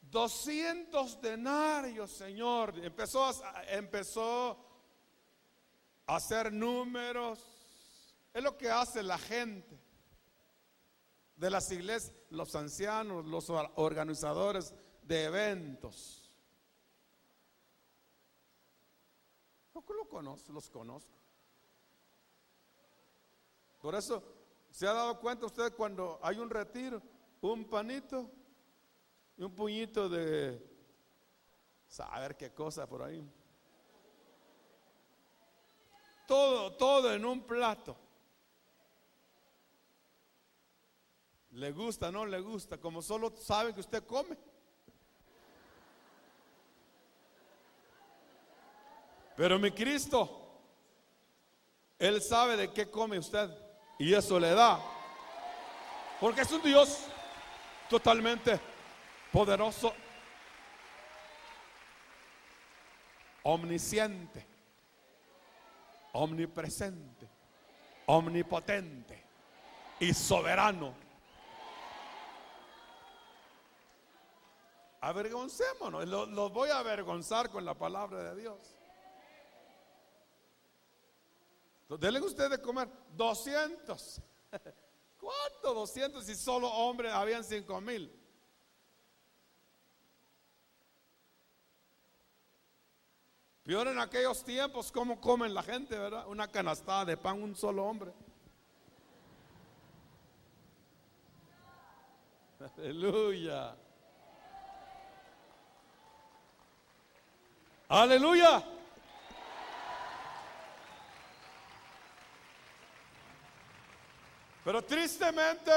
200 denarios, Señor. Empezó a hacer números. Es lo que hace la gente de las iglesias, los ancianos, los organizadores de eventos. Los conozco. Por eso, ¿se ha dado cuenta usted cuando hay un retiro? Un panito y un puñito de saber qué cosa por ahí. Todo en un plato. ¿Le gusta, no le gusta? Como solo sabe que usted come. Pero mi Cristo, Él sabe de qué come usted y eso le da. Porque es un Dios totalmente poderoso, omnisciente, omnipresente, omnipotente y soberano. Avergoncémonos, los voy a avergonzar con la palabra de Dios. Denle usted de comer 200. ¿Cuánto 200 si solo hombres habían 5,000? Peor en aquellos tiempos, ¿cómo comen la gente, verdad? Una canastada de pan, un solo hombre. Aleluya. Aleluya. Pero tristemente,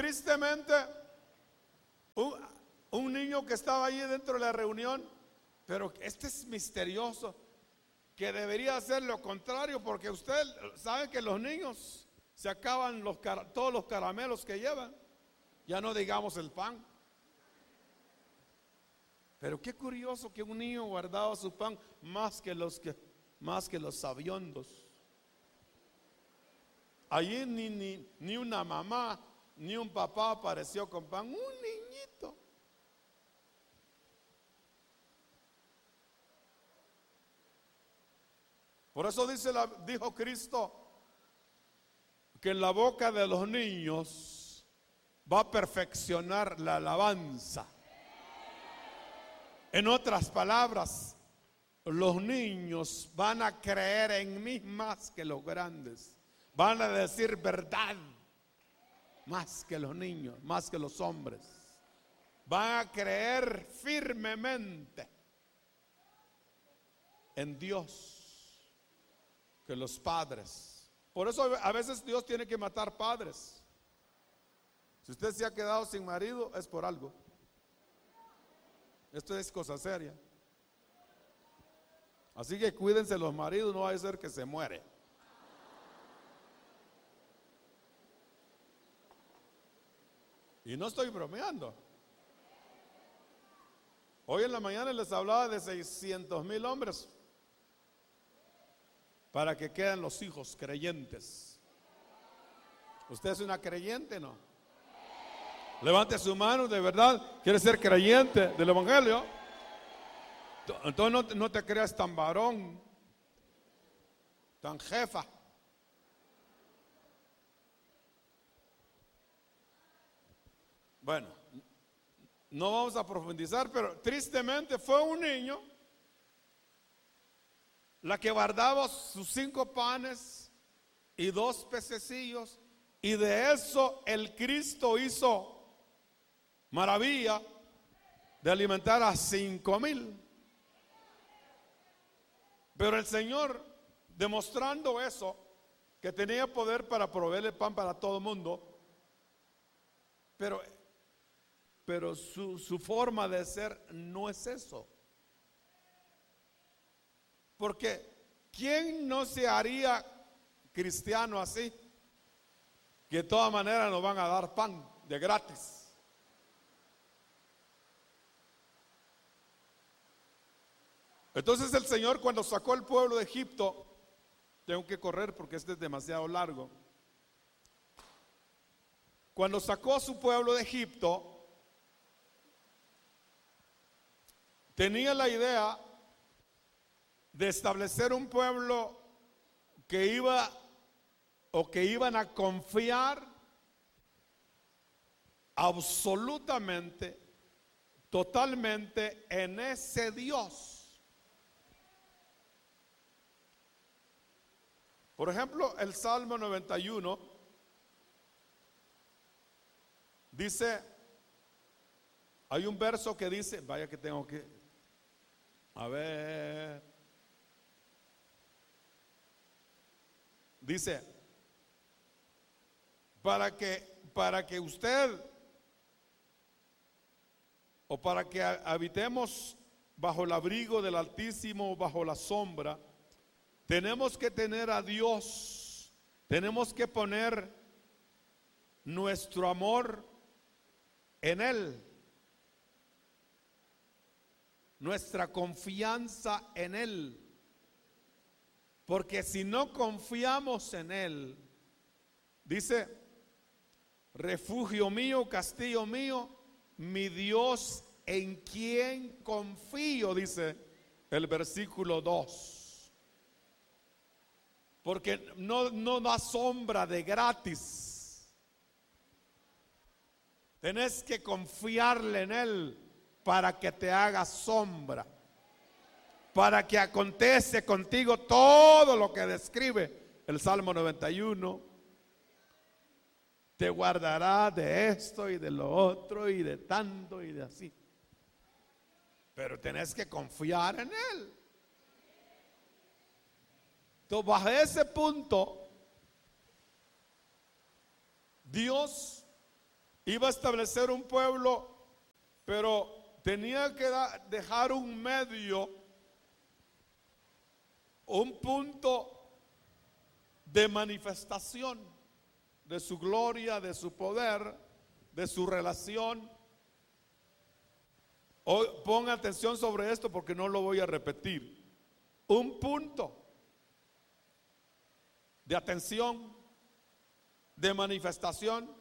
un niño que estaba allí dentro de la reunión, pero este es misterioso, que debería hacer lo contrario, porque usted sabe que los niños se acaban todos los caramelos que llevan, ya no digamos el pan. Pero qué curioso que un niño guardaba su pan más que los sabiondos. Allí ni una mamá ni un papá apareció con pan, un niñito. Por eso dijo Cristo que en la boca de los niños va a perfeccionar la alabanza. En otras palabras, los niños van a creer en mí más que los grandes. Van a decir verdad más que los niños, más que los hombres. Van a creer firmemente en Dios que los padres. Por eso a veces Dios tiene que matar padres. Si usted se ha quedado sin marido, es por algo. Esto es cosa seria. Así que cuídense los maridos, no va a ser que se muere. Y no estoy bromeando. Hoy en la mañana les hablaba de 600,000 hombres para que queden los hijos creyentes. ¿Usted es una creyente, no? Levante su mano, de verdad, ¿quiere ser creyente del evangelio? Entonces no te creas tan varón, tan jefa. Bueno, no vamos a profundizar, pero tristemente fue un niño la que guardaba sus 5 panes y 2 pececillos, y de eso el Cristo hizo maravilla de alimentar a 5,000. Pero el Señor, demostrando eso, que tenía poder para proveerle pan para todo el mundo, pero su forma de ser no es eso. Porque ¿quién no se haría cristiano así? Que de todas maneras nos van a dar pan de gratis. Entonces el Señor, cuando sacó al pueblo de Egipto, tengo que correr porque este es demasiado largo. Cuando sacó a su pueblo de Egipto, tenía la idea de establecer un pueblo que iban a confiar absolutamente, totalmente en ese Dios. Por ejemplo, el Salmo 91 dice, hay un verso que dice, vaya que tengo que, a ver, dice, para que usted, o para que habitemos bajo el abrigo del Altísimo, bajo la sombra, tenemos que tener a Dios, tenemos que poner nuestro amor en Él, nuestra confianza en Él, porque si no confiamos en Él, dice, refugio mío, castillo mío, mi Dios en quien confío, dice el versículo 2. Porque no da sombra de gratis. Tenés que confiarle en Él para que te haga sombra, para que acontece contigo todo lo que describe el Salmo 91. Te guardará de esto y de lo otro y de tanto y de así. Pero tenés que confiar en Él. Entonces, bajo ese punto, Dios iba a establecer un pueblo, pero tenía que dejar un medio, un punto de manifestación de su gloria, de su poder, de su relación. Hoy, ponga atención sobre esto porque no lo voy a repetir. Un punto de atención, de manifestación.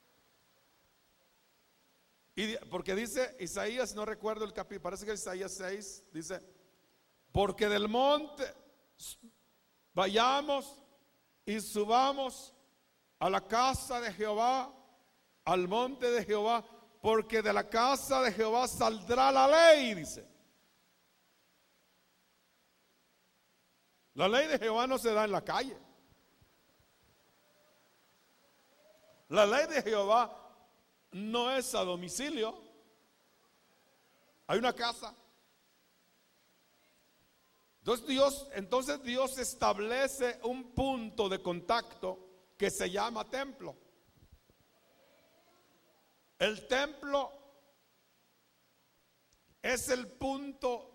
Porque dice Isaías, no recuerdo el capítulo, parece que es Isaías 6, dice, porque del monte vayamos y subamos a la casa de Jehová, al monte de Jehová, porque de la casa de Jehová saldrá la ley, dice. La ley de Jehová no se da en la calle. La ley de Jehová no es a domicilio. Hay una casa. Entonces Dios establece un punto de contacto que se llama templo. El templo es el punto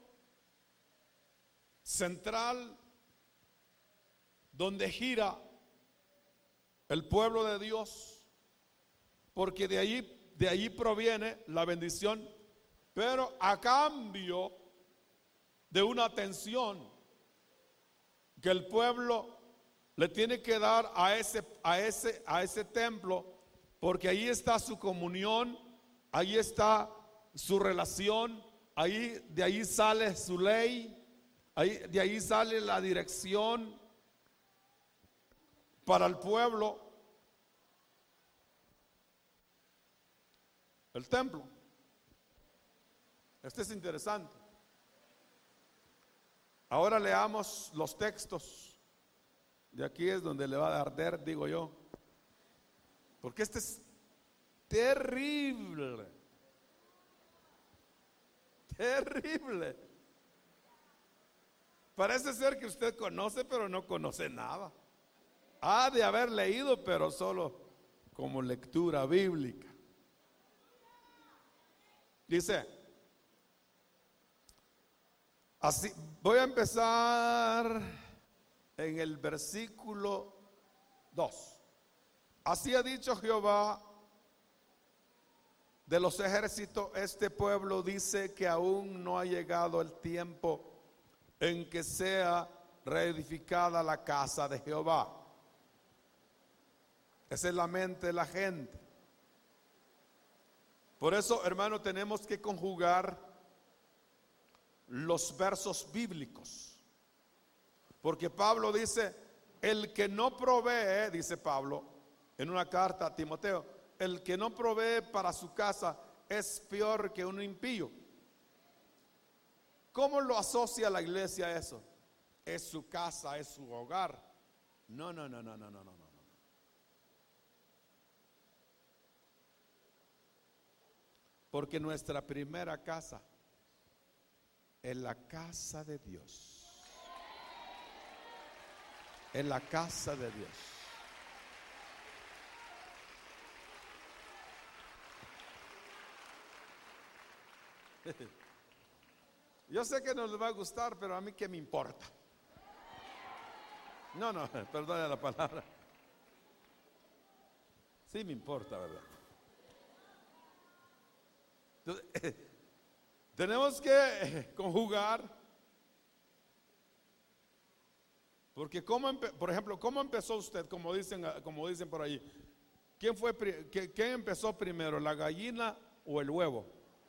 central donde gira el pueblo de Dios, porque de allí proviene la bendición, pero a cambio de una atención que el pueblo le tiene que dar a ese templo, porque ahí está su comunión, ahí está su relación, de ahí sale su ley, de ahí sale la dirección para el pueblo. El templo. Este es interesante. Ahora leamos los textos. De aquí es donde le va a arder, digo yo. Porque este es terrible. Terrible. Parece ser que usted conoce, pero no conoce nada. Ha de haber leído, pero solo como lectura bíblica. Dice, así, voy a empezar en el versículo 2. Así ha dicho Jehová de los ejércitos, este pueblo dice que aún no ha llegado el tiempo en que sea reedificada la casa de Jehová. Esa es la mente de la gente. Por eso, hermano, tenemos que conjugar los versos bíblicos. Porque Pablo dice, el que no provee, dice Pablo en una carta a Timoteo, el que no provee para su casa es peor que un impío. ¿Cómo lo asocia la iglesia a eso? Es su casa, es su hogar. No. Porque nuestra primera casa es la casa de Dios. Es la casa de Dios. Yo sé que no les va a gustar, pero a mí qué me importa. No, perdone la palabra. Sí me importa, ¿verdad? Entonces, tenemos que conjugar. Porque por ejemplo, ¿cómo empezó usted? Como dicen por ahí. ¿Quién empezó primero, la gallina o el huevo?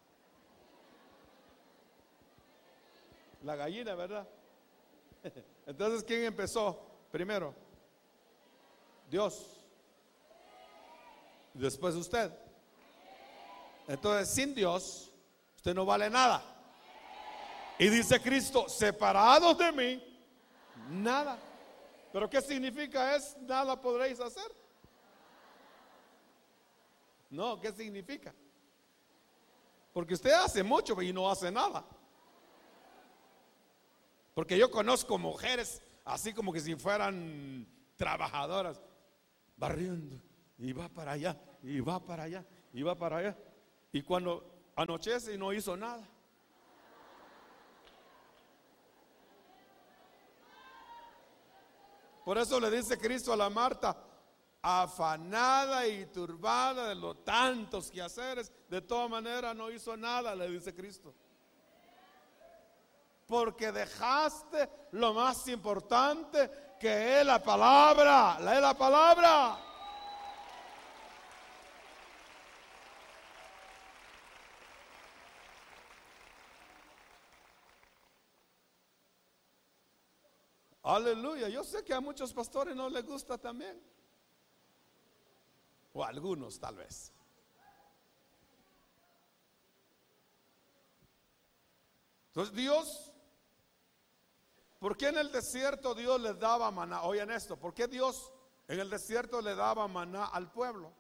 La gallina, ¿verdad? Entonces, ¿quién empezó primero? Dios. Después usted. Entonces, sin Dios, usted no vale nada. Y dice Cristo, separados de mí, nada. ¿Pero qué significa nada podréis hacer? No, ¿qué significa? Porque usted hace mucho y no hace nada. Porque yo conozco mujeres así como que si fueran trabajadoras, barriendo, y va para allá, y va para allá, y va para allá. Y cuando anochece y no hizo nada. Por eso le dice Cristo a la Marta, afanada y turbada de los tantos quehaceres, de todas maneras no hizo nada, le dice Cristo. Porque dejaste lo más importante, que es la palabra. Es la palabra. Aleluya. Yo sé que a muchos pastores no les gusta también. O a algunos tal vez. Entonces Dios, ¿por qué en el desierto Dios les daba maná? Oigan esto, ¿por qué Dios en el desierto le daba maná al pueblo?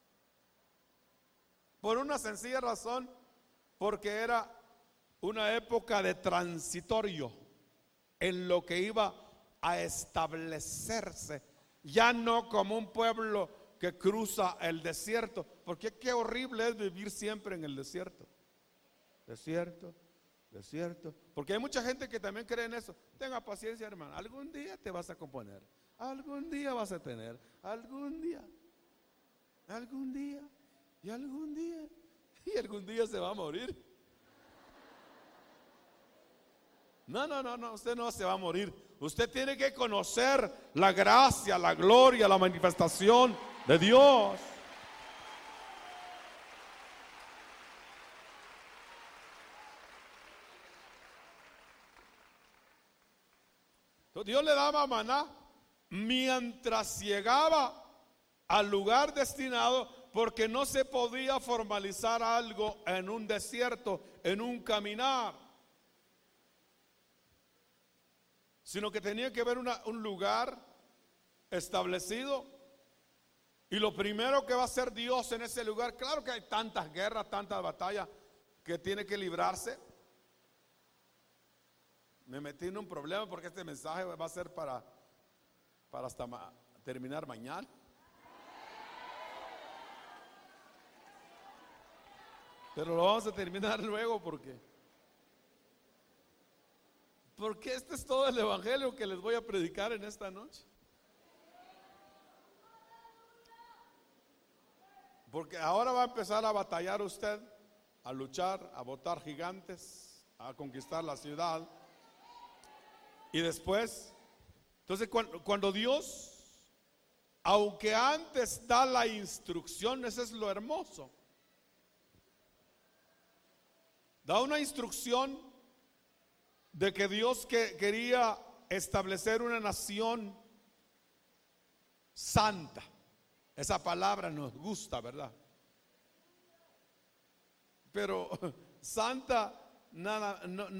Por una sencilla razón, porque era una época de transitorio en lo que iba a establecerse, ya no como un pueblo que cruza el desierto, porque qué horrible es vivir siempre en el desierto. Desierto. Porque hay mucha gente que también cree en eso. Tenga paciencia, hermano. Algún día te vas a componer. Algún día vas a tener. Algún día. Y algún día se va a morir. No, usted no se va a morir. Usted tiene que conocer la gracia, la gloria, la manifestación de Dios. Dios le daba maná mientras llegaba al lugar destinado, porque no se podía formalizar algo en un desierto, en un caminar, sino que tenía que haber un lugar establecido. Y lo primero que va a hacer Dios en ese lugar, claro que hay tantas guerras, tantas batallas que tiene que librarse. Me metí en un problema porque este mensaje va a ser para hasta terminar mañana. Pero lo vamos a terminar luego porque este es todo el evangelio que les voy a predicar en esta noche. Porque ahora va a empezar a batallar usted, a luchar, a botar gigantes, a conquistar la ciudad. Y después, entonces cuando Dios, aunque antes da la instrucción, eso es lo hermoso, da una instrucción de que Dios quería establecer una nación santa. Esa palabra nos gusta, ¿verdad? Pero santa, nada,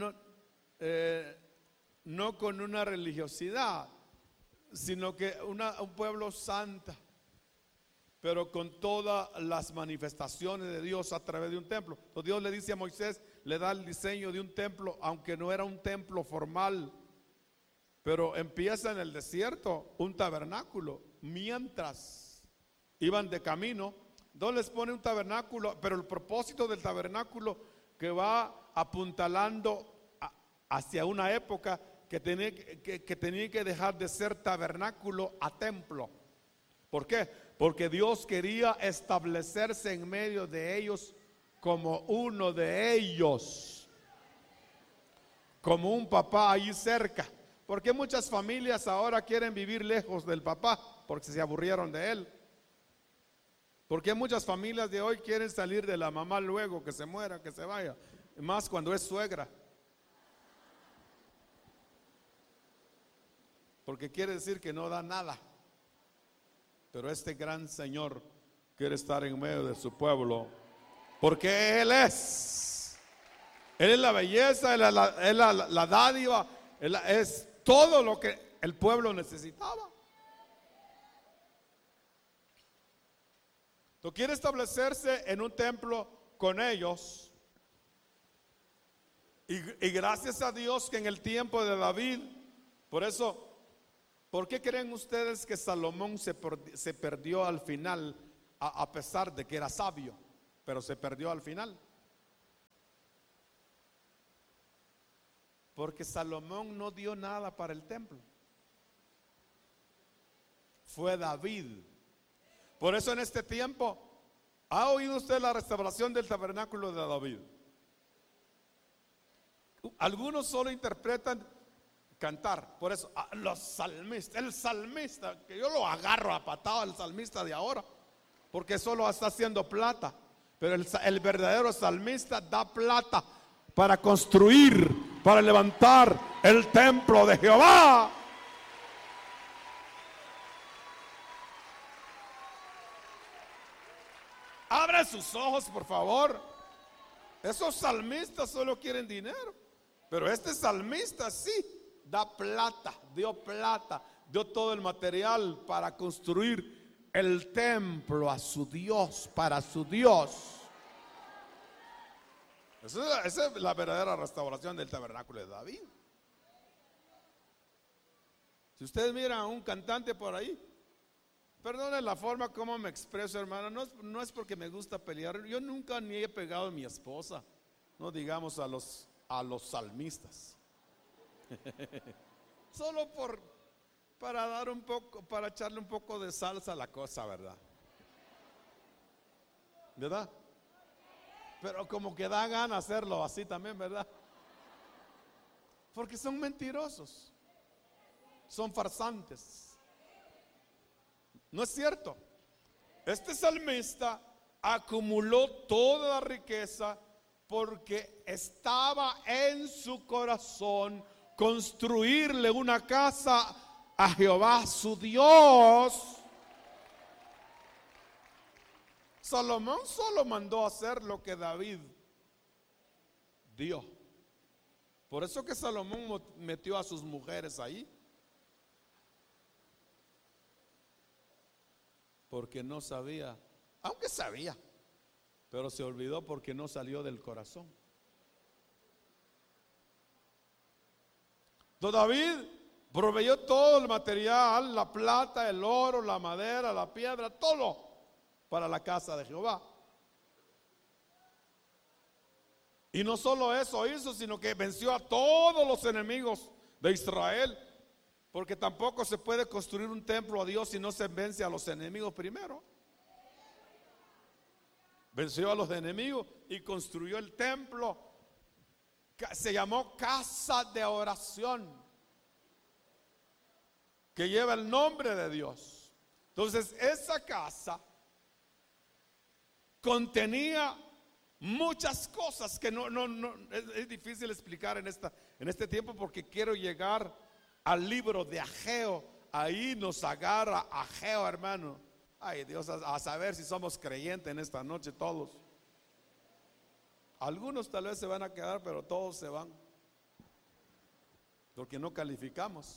no con una religiosidad, sino que un pueblo santa, pero con todas las manifestaciones de Dios a través de un templo. Entonces Dios le dice a Moisés, le da el diseño de un templo, aunque no era un templo formal, pero empieza en el desierto un tabernáculo. Mientras iban de camino, Dios les pone un tabernáculo, pero el propósito del tabernáculo que va apuntalando hacia una época que tenía que dejar de ser tabernáculo a templo. ¿Por qué? Porque Dios quería establecerse en medio de ellos como uno de ellos, como un papá ahí cerca. Porque muchas familias ahora quieren vivir lejos del papá porque se aburrieron de él. Porque muchas familias de hoy quieren salir de la mamá luego que se muera, que se vaya, más cuando es suegra. Porque quiere decir que no da nada. Pero este gran Señor quiere estar en medio de su pueblo, porque Él es la belleza, Él es la dádiva, Él es todo lo que el pueblo necesitaba. Entonces quiere establecerse en un templo con ellos. Y gracias a Dios que en el tiempo de David, por eso, ¿por qué creen ustedes que Salomón se perdió al final, a pesar de que era sabio, pero se perdió al final? Porque Salomón no dio nada para el templo. Fue David. Por eso en este tiempo, ¿ha oído usted la restauración del tabernáculo de David? Algunos solo interpretan cantar. Por eso los salmistas, el salmista, que yo lo agarro a patada al salmista de ahora, porque solo está haciendo plata. Pero el verdadero salmista da plata para construir, para levantar el templo de Jehová. Abre sus ojos, por favor. Esos salmistas solo quieren dinero, pero este salmista sí da plata, dio todo el material para construir el templo a su Dios, para su Dios. Esa es la verdadera restauración del tabernáculo de David. Si ustedes miran a un cantante por ahí, perdone la forma como me expreso, hermano, no es porque me gusta pelear. Yo nunca ni he pegado a mi esposa, no digamos a los salmistas. Solo para dar un poco, para echarle un poco de salsa a la cosa, ¿verdad? ¿Verdad? Pero como que da gana hacerlo así también, ¿verdad? Porque son mentirosos, son farsantes. ¿No es cierto? Este salmista acumuló toda la riqueza porque estaba en su corazón construirle una casa a Jehová su Dios. Salomón solo mandó hacer lo que David dio. Por eso que Salomón metió a sus mujeres ahí, porque no sabía, aunque sabía, pero se olvidó porque no salió del corazón. Entonces David proveyó todo el material, la plata, el oro, la madera, la piedra, todo para la casa de Jehová. Y no solo eso hizo, sino que venció a todos los enemigos de Israel, porque tampoco se puede construir un templo a Dios si no se vence a los enemigos primero. Venció a los enemigos y construyó el templo. Se llamó casa de oración, que lleva el nombre de Dios. Entonces esa casa contenía muchas cosas que no es difícil explicar en este tiempo, porque quiero llegar al libro de Ageo. Ahí nos agarra Ageo, hermano. Ay, Dios, a saber si somos creyentes en esta noche todos. Algunos tal vez se van a quedar, pero todos se van, porque no calificamos.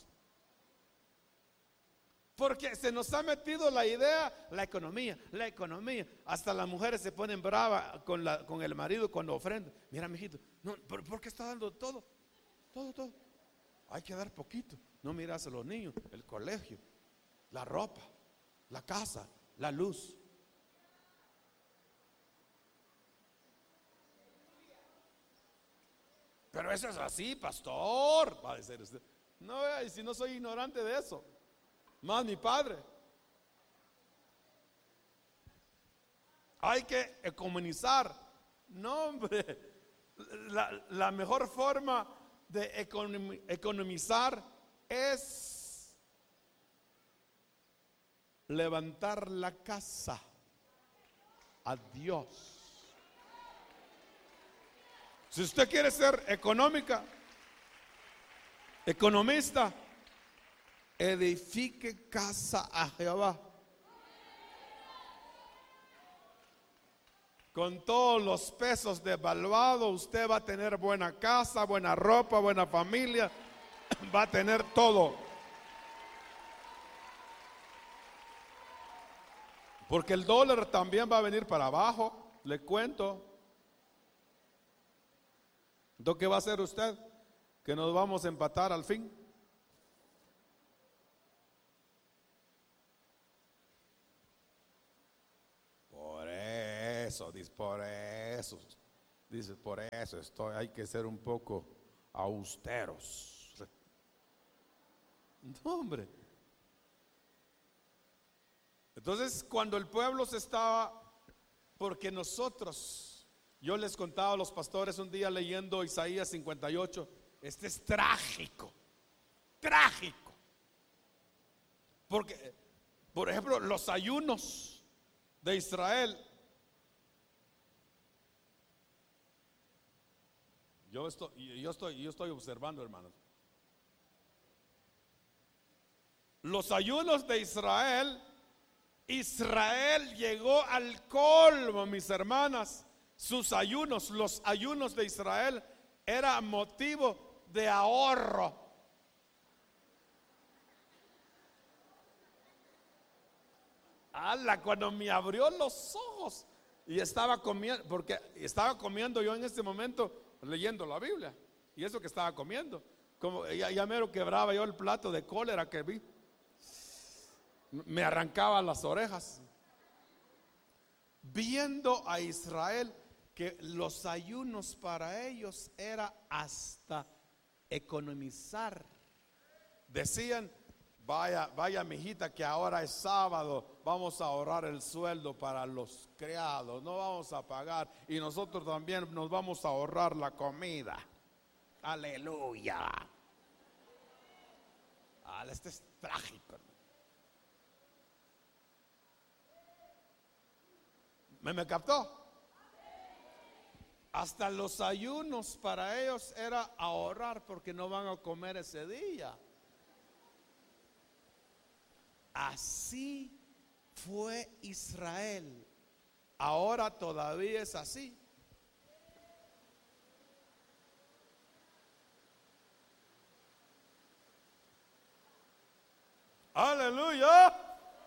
Porque se nos ha metido la idea, la economía. Hasta las mujeres se ponen bravas con el marido cuando ofrenda. Mira, mijito, no, ¿por qué está dando todo? Todo. Hay que dar poquito. No miras a los niños, el colegio, la ropa, la casa, la luz. Pero eso es así, pastor, va a decir usted. No, y si no soy ignorante de eso, más mi padre. Hay que economizar. No, hombre, la mejor forma de economizar es levantar la casa a Dios. Si usted quiere ser economista, edifique casa a Jehová. Con todos los pesos devaluados, usted va a tener buena casa, buena ropa, buena familia, va a tener todo. Porque el dólar también va a venir para abajo, le cuento. Entonces, ¿qué va a hacer usted? Que nos vamos a empatar al fin. Por eso, hay que ser un poco austeros. No, hombre. Entonces, cuando el pueblo se estaba, porque yo les contaba a los pastores un día leyendo Isaías 58, este es trágico. Porque, por ejemplo, los ayunos de Israel, yo estoy observando, hermanos. Los ayunos de Israel llegó al colmo, mis hermanas. Sus ayunos, los ayunos de Israel, era motivo de ahorro. Cuando me abrió los ojos y estaba comiendo, porque estaba comiendo yo en este momento leyendo la Biblia, y eso que estaba comiendo, como ya mero quebraba yo el plato de cólera que vi, me arrancaba las orejas viendo a Israel, que los ayunos para ellos era hasta economizar. Decían: vaya mijita, que ahora es sábado, vamos a ahorrar el sueldo para los criados, no vamos a pagar, y nosotros también nos vamos a ahorrar la comida. Aleluya. Este es trágico. ¿Me captó? Hasta los ayunos para ellos era ahorrar, porque no van a comer ese día. Así fue Israel. Ahora todavía es así. Aleluya.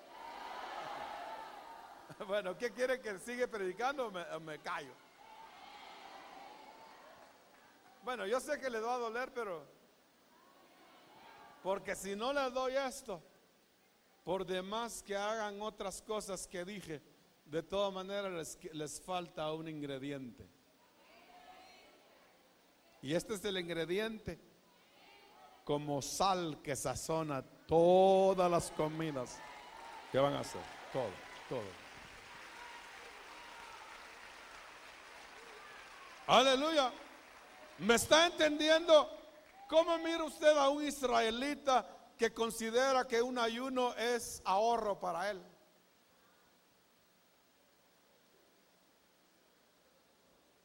Bueno, ¿qué quiere que siga predicando o me callo? Bueno, yo sé que le va a doler, pero porque si no les doy esto, por demás que hagan otras cosas que dije, de todas maneras les falta un ingrediente. Y este es el ingrediente como sal que sazona todas las comidas que van a hacer. Todo. Aleluya. ¿Me está entendiendo? ¿Cómo mira usted a un israelita que considera que un ayuno es ahorro para él?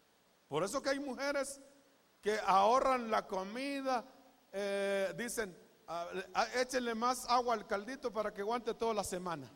Por eso que hay mujeres que ahorran la comida, dicen, échenle más agua al caldito para que aguante toda la semana.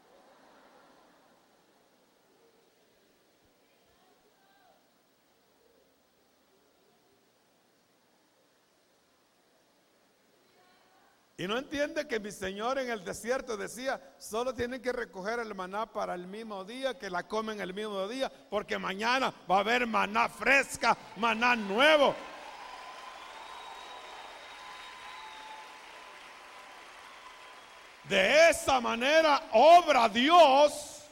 Y no entiende que mi Señor en el desierto decía, solo tienen que recoger el maná para el mismo día, que la comen el mismo día, porque mañana va a haber maná fresca, maná nuevo. De esa manera obra Dios.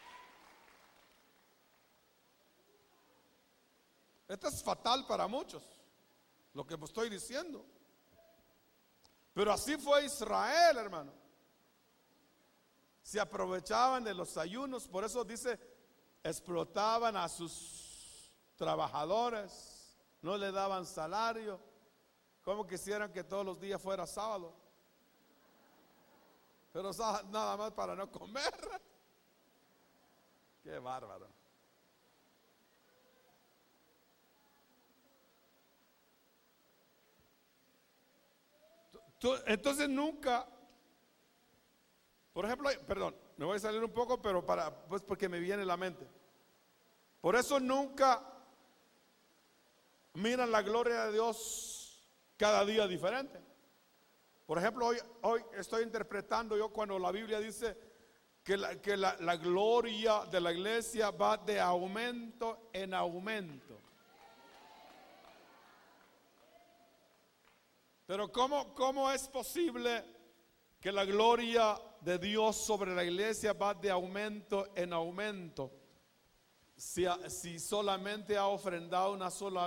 Esto es fatal para muchos, lo que estoy diciendo. Pero así fue Israel, hermano. Se aprovechaban de los ayunos, por eso dice, explotaban a sus trabajadores, no le daban salario, como quisieran que todos los días fuera sábado, pero nada más para no comer. Qué bárbaro. Entonces nunca, por ejemplo, perdón, me voy a salir un poco, pero pues porque me viene a la mente. Por eso nunca miran la gloria de Dios cada día diferente. Por ejemplo, hoy estoy interpretando yo cuando la Biblia dice que la gloria de la iglesia va de aumento en aumento. Pero ¿cómo es posible que la gloria de Dios sobre la iglesia va de aumento en aumento si solamente ha ofrendado una sola